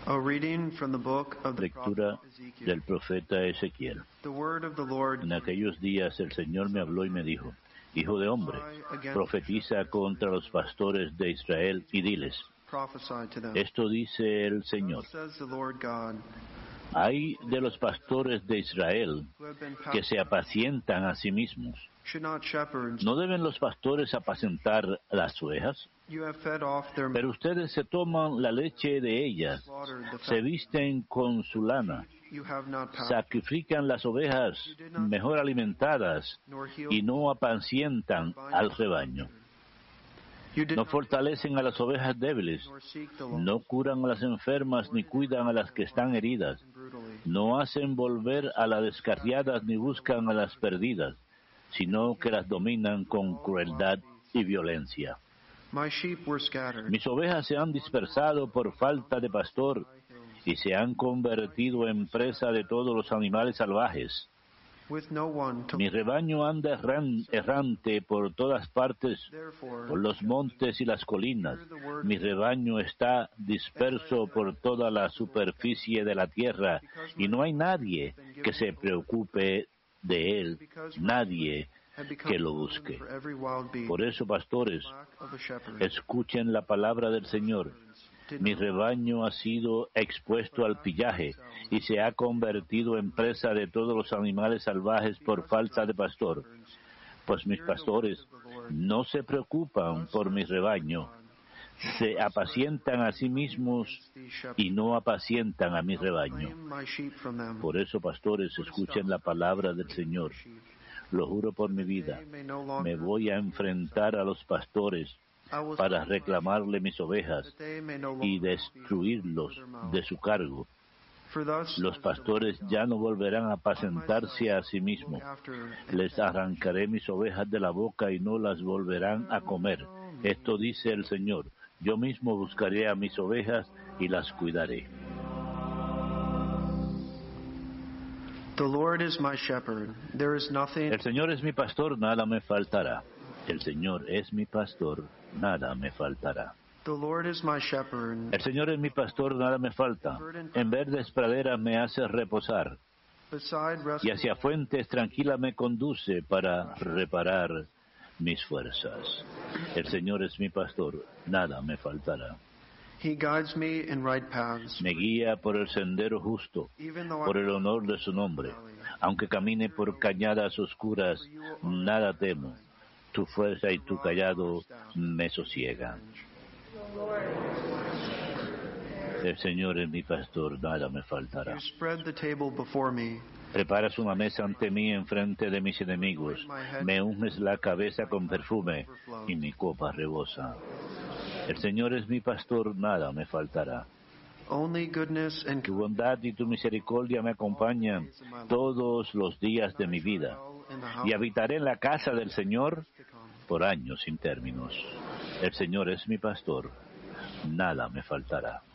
A reading from the book of the Lectura prophet Ezekiel. del profeta Ezequiel. The word of the Lord. En aquellos días el Señor me habló y me dijo: Hijo de hombre, profetiza contra los pastores de Israel y diles: Prophesy to them. Esto dice el Señor. Thus says the Lord God, Hay de los pastores de Israel who have been que se apacientan a sí mismos. should not shepherds. ¿No deben los pastores apacentar las ovejas? You have fed off their Pero ustedes se toman la leche de ellas, slaughtered the se fat. visten con su lana, You have not passed, sacrifican las ovejas mejor alimentadas nor healed. y no apacientan al rebaño. You did No not fortalecen a las ovejas débiles, nor seek the Lord. no curan a las enfermas ni cuidan a las que están heridas, Brutally. no hacen volver a las descarriadas ni buscan a las perdidas, sino que las dominan con crueldad y violencia. My sheep were scattered. Mis ovejas se han dispersado por falta de pastor y se han convertido en presa de todos los animales salvajes. With no one to Mi rebaño anda errante por todas partes, therefore por los montes y las colinas. Mi rebaño está disperso por toda la superficie de la tierra y no hay nadie que se preocupe de él, nadie had become que lo busque. for every wild beast. Por eso, pastores, Lack of a shepherd. escuchen la palabra del Señor. Mi rebaño ha sido expuesto al pillaje y se ha convertido en presa de todos los animales salvajes por falta de pastor. Pues mis pastores no se preocupan por mi rebaño, se apacientan a sí mismos y no apacientan a mi rebaño. Claim my sheep from them. Por eso, pastores, escuchen la palabra del Señor. Lo juro por mi vida, They may no longer me voy a enfrentar a los pastores I will para reclamarle mis ovejas that they may no y longer destruirlos de su cargo. For thus Los pastores ya no volverán a apacentarse a sí mismos. Les arrancaré mis ovejas de la boca y no las volverán a comer. Esto dice el Señor. Yo mismo buscaré a mis ovejas y las cuidaré. The Lord is my shepherd. There is nothing El Señor es mi pastor, nada me faltará. El Señor es mi pastor, nada me faltará. The Lord is my shepherd. El Señor es mi pastor, nada me falta. En verdes praderas me hace reposar Beside y rescue, hacia fuentes tranquila me conduce para reparar mis fuerzas. El Señor es mi pastor, nada me faltará. He guides me in right paths. Me guía por el sendero justo, Even though por I el honor de su nombre. Aunque camine por cañadas oscuras, nada temo. Tu fuerza y tu callado me sosiegan. El Señor es mi pastor, nada me faltará. you spread the table before me. Preparas una mesa ante mí en frente de mis enemigos. Me unges la cabeza con perfume y mi copa rebosa. El Señor es mi pastor, nada me faltará. Only goodness and Tu bondad y tu misericordia me acompañan todos los días de mi vida, in the house y habitaré en la casa del Señor por años sin términos. El Señor es mi pastor, nada me faltará.